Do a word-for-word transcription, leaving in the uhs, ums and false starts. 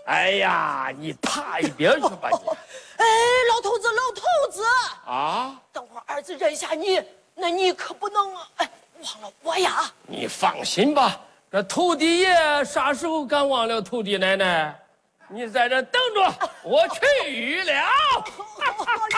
哎呀，你趴一边去吧你！ 哎，老头子，老头子啊！ 等会儿儿子认下你，那你可不能哎忘了我呀！ 你放心吧，这土地爷啥时候敢忘了土地奶奶？你在这等着，我去了。